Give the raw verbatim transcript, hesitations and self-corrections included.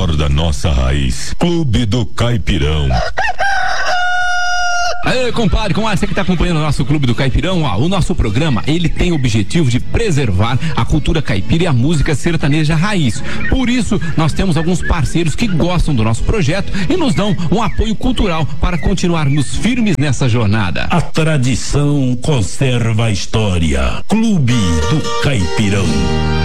melhor da nossa raiz. Clube do Caipirão. Aê, compadre, com você que está acompanhando o nosso Clube do Caipirão, ó, o nosso programa, ele tem o objetivo de preservar a cultura caipira e a música sertaneja raiz. Por isso, nós temos alguns parceiros que gostam do nosso projeto e nos dão um apoio cultural para continuarmos firmes nessa jornada. A tradição conserva a história. Clube do Caipirão.